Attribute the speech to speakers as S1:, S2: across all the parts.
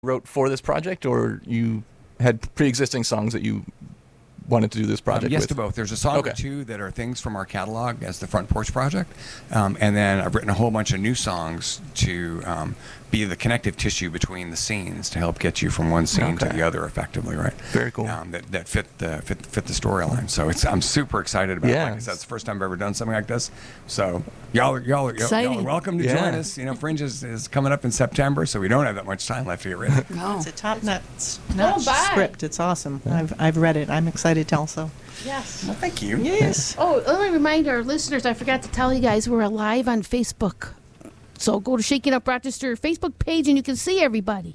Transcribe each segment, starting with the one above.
S1: wrote for this project, or you had pre-existing songs that you wanted to do this project
S2: yes
S1: with?
S2: to both. There's a song or two that are things from our catalog as the Front Porch Project, and then I've written a whole bunch of new songs to be the connective tissue between the scenes to help get you from one scene to the other effectively, right?
S1: Very cool.
S2: That fit the storyline. So I'm super excited about it. Like I said, it's the first time I've ever done something like this. So y'all are welcome to join us. You know, Fringe is coming up in September, so we don't have that much time left to get ready.
S3: No. It's a top-notch script. It's awesome. I've read it. I'm excited also.
S4: Yes.
S2: Well, thank you.
S3: Yes.
S4: Oh, let me remind our listeners, I forgot to tell you guys, we're live on Facebook. So go to Shaking Up Rochester Facebook page and you can see everybody.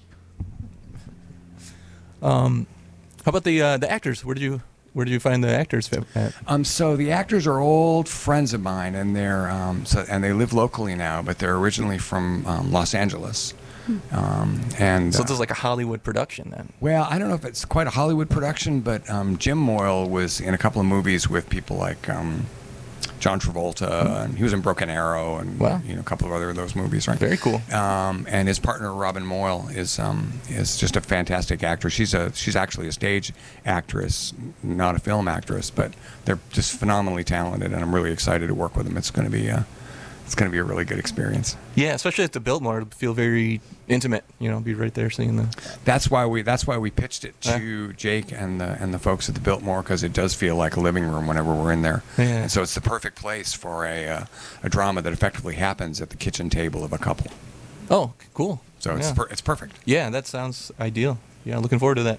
S1: How about the actors? Where did you find the actors at?
S2: So the actors are old friends of mine, and they're and they live locally now, but they're originally from Los Angeles. And
S1: so this is like a Hollywood production then?
S2: Well, I don't know if it's quite a Hollywood production, but Jim Moyle was in a couple of movies with people like John Travolta, and he was in Broken Arrow, and a couple of other of those movies, right?
S1: Very cool.
S2: And his partner Robin Moyle is just a fantastic actor. She's actually a stage actress, not a film actress, but they're just phenomenally talented, and I'm really excited to work with them. It's going to be a really good experience.
S1: Yeah, especially at the Biltmore, it'll feel very intimate. You know, be right there seeing the.
S2: That's why we pitched it to Jake and the folks at the Biltmore, because it does feel like a living room whenever we're in there.
S1: Yeah.
S2: And so it's the perfect place for a drama that effectively happens at the kitchen table of a couple.
S1: Oh, cool.
S2: So it's perfect.
S1: Yeah, that sounds ideal. Yeah, looking forward to that.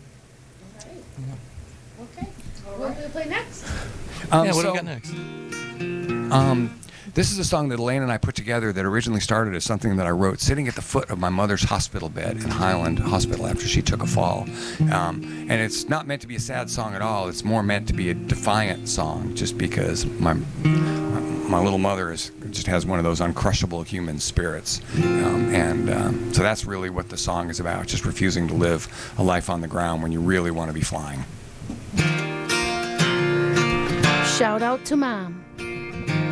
S4: Okay. What do we play next?
S1: What do we got next?
S2: This is a song that Elaine and I put together that originally started as something that I wrote sitting at the foot of my mother's hospital bed in Highland Hospital after she took a fall. And it's not meant to be a sad song at all. It's more meant to be a defiant song, just because my little mother just has one of those uncrushable human spirits. So that's really what the song is about, just refusing to live a life on the ground when you really want to be flying.
S4: Shout out to Mom.